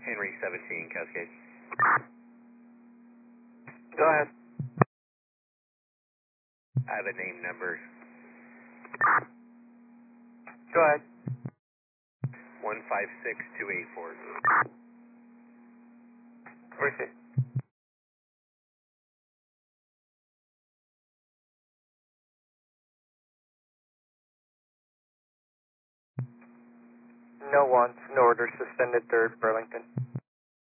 Henry 17, Cascade. Go ahead. I have a name number. Go ahead. 156284. Proceed. No wants, no orders, suspended 3rd, Burlington.